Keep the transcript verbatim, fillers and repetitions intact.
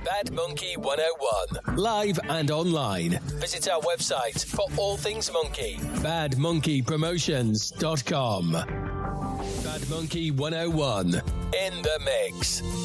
Bad Monkey one oh one. Live and online. Visit our website for all things monkey. bad monkey promotions dot com. Bad Monkey one oh one. In the mix.